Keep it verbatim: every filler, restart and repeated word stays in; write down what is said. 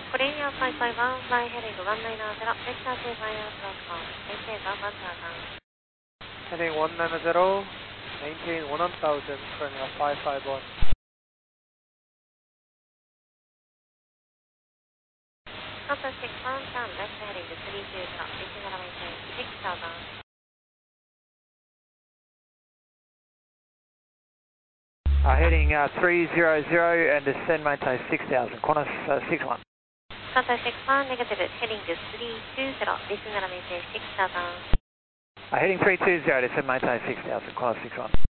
Korean Flight Flight one, fly heading one nine zero, vector to via platform, maintain one one thousand. Heading one nine zero, maintain one thousand, Korean five five one. Delta six one, turn left heading three two zero, reaching and maintain six thousand. Uh, heading uh, three zero zero and descend maintain six thousand, Qantas uh, six one. Delta six one, negative, heading three two zero, reaching and maintain six thousand. Uh, heading three two zero, descend maintain six thousand, Qantas six one.